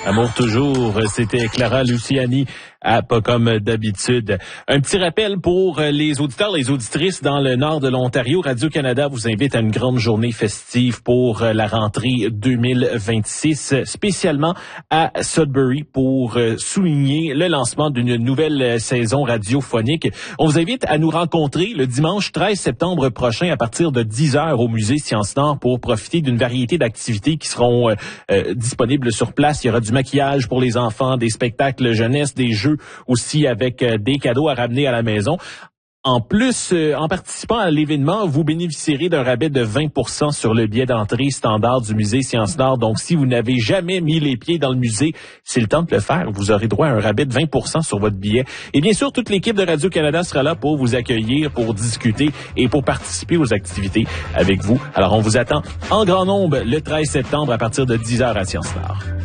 Amour toujours, c'était Clara Luciani à Pas comme d'habitude. Un petit rappel pour les auditeurs, les auditrices dans le nord de l'Ontario. Radio-Canada vous invite à une grande journée festive pour la rentrée 2026, spécialement à Sudbury pour souligner le lancement d'une nouvelle saison radiophonique. On vous invite à nous rencontrer le dimanche 13 septembre prochain à partir de 10h au musée Sciences-Nord pour profiter d'une variété d'activités qui seront disponibles sur place. Il y aura du maquillage pour les enfants, des spectacles jeunesse, des jeux aussi avec des cadeaux à ramener à la maison. En plus, en participant à l'événement, vous bénéficierez d'un rabais de 20% sur le billet d'entrée standard du musée Sciences-Nord. Donc, si vous n'avez jamais mis les pieds dans le musée, c'est le temps de le faire. Vous aurez droit à un rabais de 20% sur votre billet. Et bien sûr, toute l'équipe de Radio-Canada sera là pour vous accueillir, pour discuter et pour participer aux activités avec vous. Alors, on vous attend en grand nombre le 13 septembre à partir de 10h à Sciences-Nord.